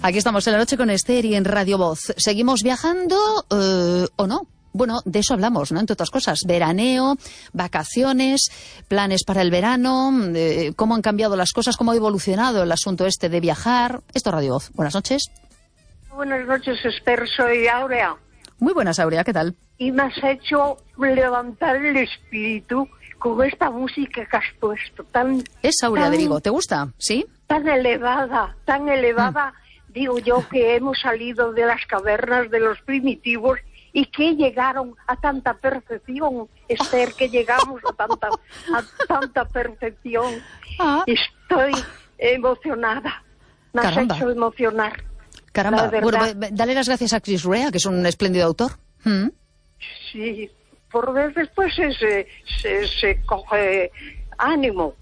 Aquí estamos en La Noche con Esther y en Radio Voz. ¿Seguimos viajando o no? Bueno, de eso hablamos, ¿no? Entre otras cosas, veraneo, vacaciones, planes para el verano, cómo han cambiado las cosas, cómo ha evolucionado el asunto este de viajar. Esto es Radio Voz. Buenas noches. Buenas noches, Esther. Soy Aurea. Muy buenas, Aurea. ¿Qué tal? Y me has hecho levantar el espíritu con esta música que has puesto. Es Aurea de Vigo. ¿Te gusta? ¿Sí? Tan elevada. Digo yo que hemos salido de las cavernas de los primitivos y que llegaron a tanta perfección, Esther, que llegamos a tanta perfección. Estoy emocionada. Me has hecho emocionar. Caramba. Bueno, dale las gracias a Chris Rea, que es un espléndido autor. Sí, por veces pues se coge ánimo.